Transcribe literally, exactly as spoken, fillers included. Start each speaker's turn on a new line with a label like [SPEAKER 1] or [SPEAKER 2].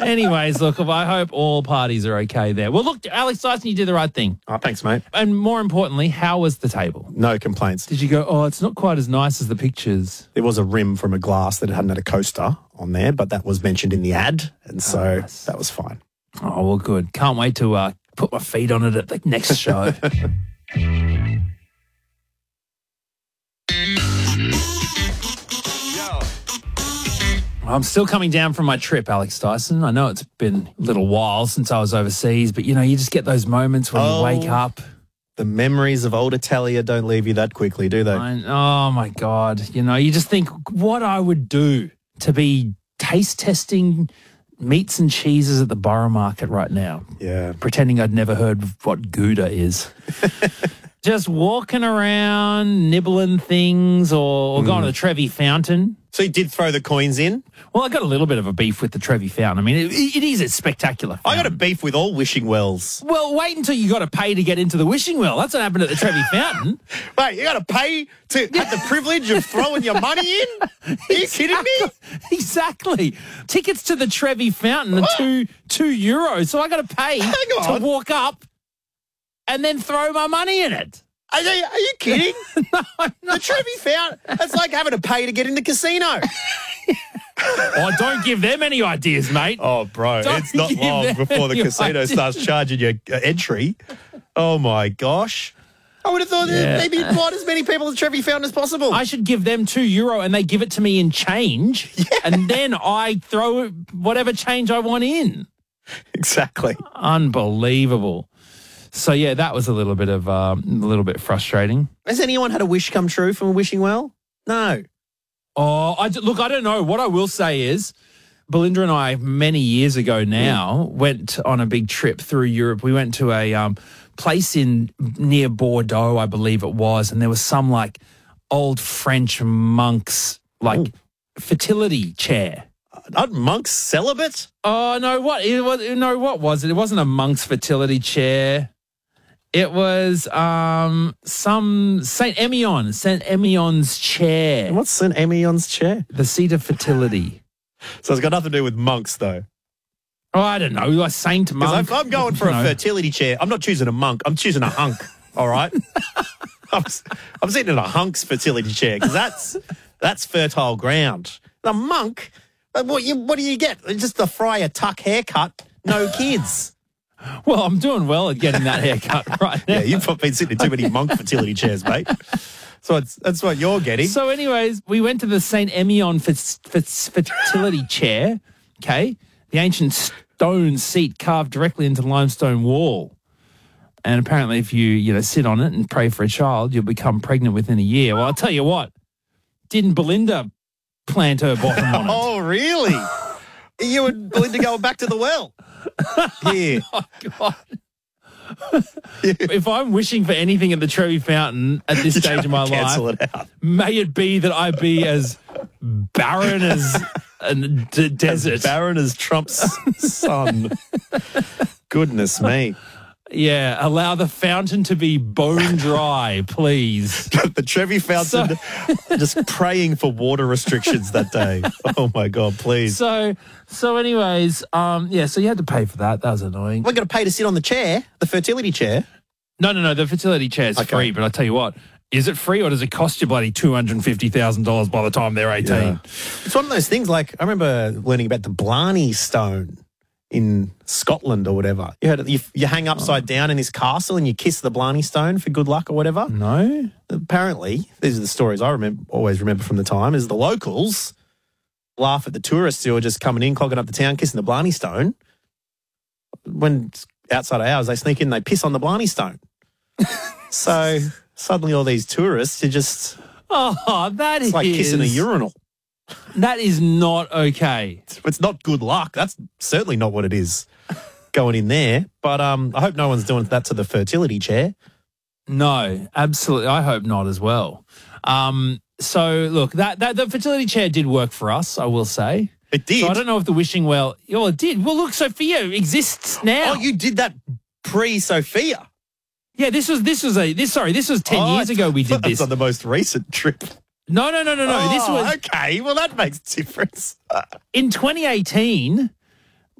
[SPEAKER 1] Anyways, look, I hope all parties are okay there. Well, look, Alex Dyson, you did the right thing.
[SPEAKER 2] Oh, thanks, mate.
[SPEAKER 1] And more importantly, how was the table?
[SPEAKER 2] No complaints.
[SPEAKER 1] Did you go, oh, it's not quite as nice as the pictures?
[SPEAKER 2] There was a rim from a glass that hadn't had a coaster on there, but that was mentioned in the ad, and so
[SPEAKER 1] Oh, nice.
[SPEAKER 2] that was fine.
[SPEAKER 1] Oh, well, good. Can't wait to uh, put my feet on it at the next show. I'm still coming down from my trip, Alex Dyson. I know it's been a little while since I was overseas, but, you know, you just get those moments when
[SPEAKER 2] Oh.
[SPEAKER 1] you wake up.
[SPEAKER 2] The memories of old Italia don't leave you that quickly, do they?
[SPEAKER 1] I, oh, my God. You know, you just think what I would do to be taste testing meats and cheeses at the Borough Market right now,
[SPEAKER 2] Yeah.
[SPEAKER 1] pretending I'd never heard of what Gouda is. Just walking around, nibbling things, or, or going to the Trevi Fountain.
[SPEAKER 2] So you did throw the coins in?
[SPEAKER 1] Well, I got a little bit of a beef with the Trevi Fountain. I mean, it, it is a spectacular fountain.
[SPEAKER 2] I got a beef with all wishing wells.
[SPEAKER 1] Well, wait until you got to pay to get into the wishing well. That's what happened at the Trevi Fountain.
[SPEAKER 2] Mate, you got to pay to have the privilege of throwing your money in? Are you kidding me?
[SPEAKER 1] Exactly. Tickets to the Trevi Fountain are two, two euros, so I got to pay
[SPEAKER 2] Hang on.
[SPEAKER 1] to walk up and then throw my money in it.
[SPEAKER 2] Are you, are you kidding?
[SPEAKER 1] No, I'm
[SPEAKER 2] The
[SPEAKER 1] not.
[SPEAKER 2] Trevi Fountain, that's like having to pay to get in the casino.
[SPEAKER 1] Oh, don't give them any ideas, mate.
[SPEAKER 2] Oh, bro,
[SPEAKER 1] Don't
[SPEAKER 2] it's not
[SPEAKER 1] give
[SPEAKER 2] long
[SPEAKER 1] them
[SPEAKER 2] before the
[SPEAKER 1] any
[SPEAKER 2] casino
[SPEAKER 1] idea.
[SPEAKER 2] starts charging you uh, entry. Oh, my gosh. I would have thought
[SPEAKER 1] Yeah.
[SPEAKER 2] that maybe invite as many people to the Trevi Fountain as possible.
[SPEAKER 1] I should give them two euro and they give it to me in change, and then I throw whatever change I want in.
[SPEAKER 2] Exactly.
[SPEAKER 1] Unbelievable. So yeah, that was a little bit of um, a little bit frustrating.
[SPEAKER 2] Has anyone had a wish come true from a wishing well? No.
[SPEAKER 1] Oh, I d- look, I don't know. What I will say is, Belinda and I many years ago now went on a big trip through Europe. We went to a um, place in near Bordeaux, I believe it was, and there was some like old French monks like
[SPEAKER 2] Ooh.
[SPEAKER 1] fertility chair.
[SPEAKER 2] Aren't monks celibate?
[SPEAKER 1] Oh no! What it was? No, what was it? It wasn't a monk's fertility chair. It was um some Saint Emilion, Saint Emilion's chair,
[SPEAKER 2] What's Saint Emilion's chair?
[SPEAKER 1] the seat of fertility.
[SPEAKER 2] So it's got nothing to do with monks, though.
[SPEAKER 1] Oh, I don't know, like Saint Monk.
[SPEAKER 2] Because if I'm going for a
[SPEAKER 1] No.
[SPEAKER 2] fertility chair, I'm not choosing a monk. I'm choosing a hunk. All right. I'm, s- I'm sitting in a hunk's fertility chair because that's that's fertile ground. The monk, uh, what you what do you get? Just the Friar Tuck haircut, no kids.
[SPEAKER 1] Well, I'm doing well at getting that haircut right now.
[SPEAKER 2] Yeah, you've been sitting in too many monk fertility chairs, mate. So it's, that's what you're getting.
[SPEAKER 1] So, anyways, we went to the Saint Emilion fer- fer- fertility chair. Okay, the ancient stone seat carved directly into the limestone wall. And apparently, if you you know sit on it and pray for a child, you'll become pregnant within a year. Well, I'll tell you what, didn't Belinda plant her bottom on it?
[SPEAKER 2] Oh, really? You and Belinda going back to the well? Yeah.
[SPEAKER 1] Oh, God. If I'm wishing for anything at the Trevi Fountain at this stage of my
[SPEAKER 2] Cancel
[SPEAKER 1] life,
[SPEAKER 2] it out.
[SPEAKER 1] may it be that I be as barren as a d- desert.
[SPEAKER 2] Barren as Trump's son. Goodness me.
[SPEAKER 1] Yeah, allow the fountain to be bone dry, please.
[SPEAKER 2] The Trevi Fountain just praying for water restrictions that day. Oh, my God, please.
[SPEAKER 1] So, so anyways, um, yeah, so you had to pay for that. That was annoying.
[SPEAKER 2] We're going to pay to sit on the chair, the fertility chair.
[SPEAKER 1] No, no, no, the fertility chair is
[SPEAKER 2] Okay.
[SPEAKER 1] free, but I tell you what, is it free or does it cost you bloody two hundred fifty thousand dollars by the time they're eighteen?
[SPEAKER 2] Yeah. It's one of those things like, I remember learning about the Blarney Stone in Scotland or whatever. You, heard, you, you hang upside down in this castle and you kiss the Blarney Stone for good luck or whatever.
[SPEAKER 1] No?
[SPEAKER 2] Apparently, these are the stories I remember, always remember from the time, is the locals laugh at the tourists who are just coming in, clogging up the town, kissing the Blarney Stone. When it's outside of hours, they sneak in, they piss on the Blarney Stone. So suddenly all these tourists are just,
[SPEAKER 1] Oh, that
[SPEAKER 2] it's like
[SPEAKER 1] is-
[SPEAKER 2] kissing a urinal.
[SPEAKER 1] That is not okay.
[SPEAKER 2] It's not good luck. That's certainly not what it is going in there. But um, I hope no one's doing that to the fertility chair.
[SPEAKER 1] No, absolutely. I hope not as well. Um, so look, that, that the fertility chair did work for us, I will say.
[SPEAKER 2] It did.
[SPEAKER 1] So I don't know if the wishing well, oh, it did. Well, look, Sophia exists now.
[SPEAKER 2] Oh, you did that pre-Sophia.
[SPEAKER 1] Yeah, this was this was a this sorry, this was ten
[SPEAKER 2] Oh,
[SPEAKER 1] years ago we did
[SPEAKER 2] That's
[SPEAKER 1] this.
[SPEAKER 2] on the most recent trip.
[SPEAKER 1] No, no, no, no, no. this
[SPEAKER 2] Oh,
[SPEAKER 1] was
[SPEAKER 2] okay. Well, that makes a difference.
[SPEAKER 1] in twenty eighteen.